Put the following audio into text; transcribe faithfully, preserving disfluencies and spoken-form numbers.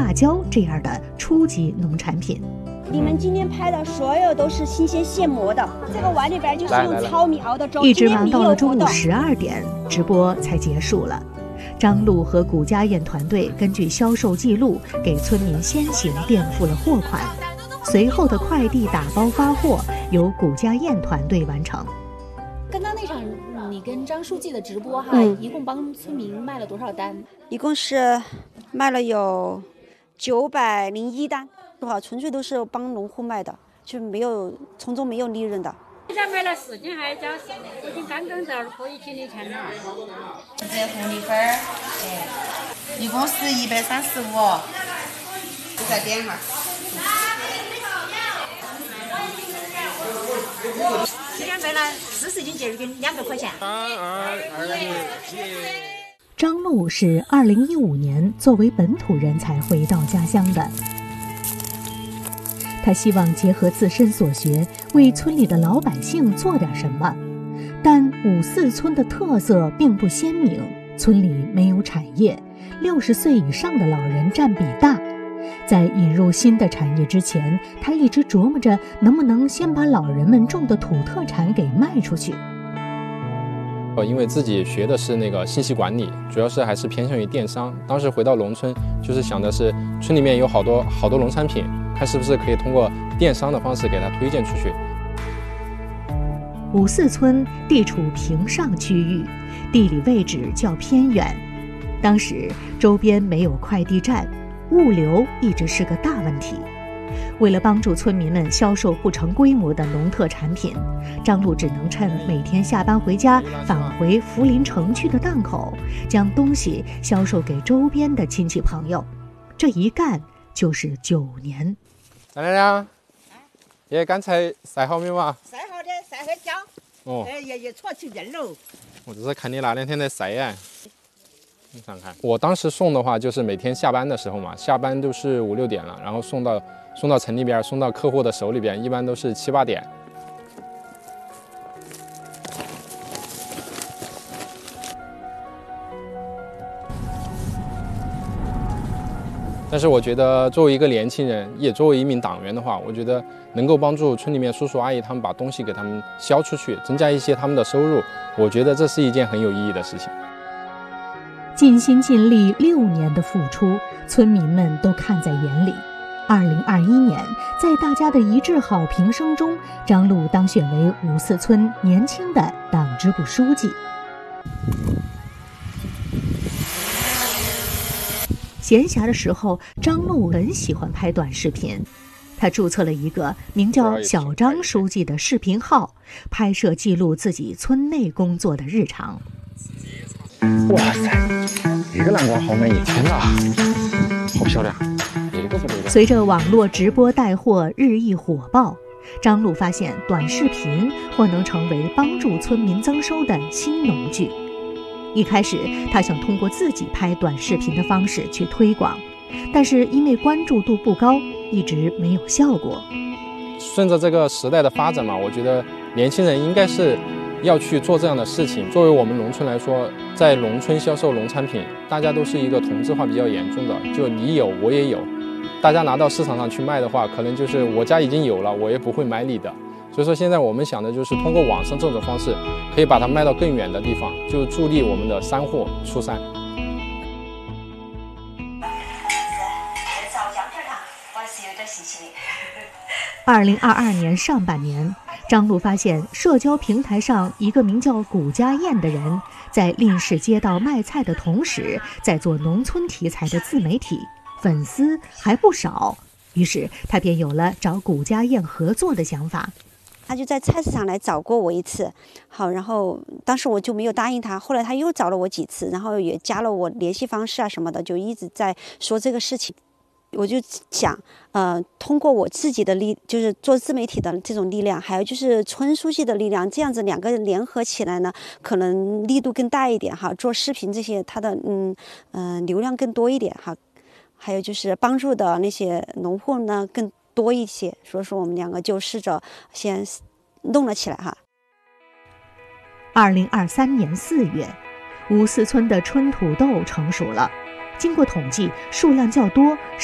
辣椒这样的初级农产品。 你们今天拍的所有都是新鲜现磨的，这个碗里边就是用糙米熬的粥。 一直忙到了中午十二点，直播才结束了。张璐和谷家宴团队根据销售记录，给村民先行垫付了货款，随后的快递打包发货由谷家宴团队完成。 刚刚那场你跟张书记的直播哈， 嗯、 一共帮村民卖了多少单？ 一共是卖了有九百零一单。纯粹都是帮农户卖的，就没有从中没有利润的。 现在买了四斤，还加四斤，刚刚到可以请你钱了。 这红米粉，哎，一共是一百三十五，再点哈。 今天卖了四十斤节日斤，两百块钱。二二二张璐是二零一五年作为本土人才回到家乡的。他希望结合自身所学，为村里的老百姓做点什么。但五四村的特色并不鲜明，村里没有产业，六十岁以上的老人占比大。在引入新的产业之前，他一直琢磨着能不能先把老人们种的土特产给卖出去。 因为自己学的是那个信息管理，主要是还是偏向于电商。当时回到农村，就是想的是村里面有好多好多农产品，看是不是可以通过电商的方式给它推荐出去。 五四村地处平上区域，地理位置较偏远，当时周边没有快递站，物流一直是个大问题。为了帮助村民们销售不成规模的农特产品，张璐只能趁每天下班回家返回涪陵城区的档口，将东西销售给周边的亲戚朋友。这一干就是九年。 张亮亮，爷刚才晒好没有嘛？ 晒好的，晒会焦。 哦。 哎，也也错起人喽。 我只是看你那两天在晒呀。你看看，我当时送的话，就是每天下班的时候嘛，下班都是五六点了，然后送到送到城里边，送到客户的手里边，一般都是七八点。但是我觉得，作为一个年轻人，也作为一名党员的话，我觉得能够帮助村里面叔叔阿姨他们把东西给他们销出去，增加一些他们的收入，我觉得这是一件很有意义的事情。 尽心尽力六年的付出，村民们都看在眼里。二零二一年，在大家的一致好评声中，张璐当选为五四村年轻的党支部书记。闲暇的时候，张璐很喜欢拍短视频。他注册了一个名叫小张书记的视频号，拍摄记录自己村内工作的日常。 哇塞，这个南瓜好满意，天哪，好漂亮！这个不对的。 随着网络直播带货日益火爆，张璐发现短视频或能成为帮助村民增收的新农具。一开始，他想通过自己拍短视频的方式去推广，但是因为关注度不高，一直没有效果。 顺着这个时代的发展嘛，我觉得年轻人应该是要去做这样的事情。作为我们农村来说，在农村销售农产品，大家都是一个同质化比较严重的，就你有我也有，大家拿到市场上去卖的话，可能就是我家已经有了，我也不会买你的。所以说现在我们想的就是通过网上这种方式，可以把它卖到更远的地方，就助力我们的山货出山。 二零二二年上半年，张璐发现社交平台上一个名叫谷家宴的人，在令市街道卖菜的同时，在做农村题材的自媒体，粉丝还不少。于是他便有了找谷家宴合作的想法。 他就在菜市场来找过我一次，好，然后当时我就没有答应他，后来他又找了我几次，然后也加了我联系方式啊什么的，就一直在说这个事情。我就想，呃，通过我自己的力，就是做自媒体的这种力量，还有就是村书记的力量，这样子两个人联合起来呢，可能力度更大一点哈。做视频这些，它的嗯嗯、呃、流量更多一点哈，还有就是帮助的那些农户呢更多一些。所以说我们两个就试着先弄了起来哈。 二零二三年四月，五四村的春土豆成熟了。经过统计，数量较多，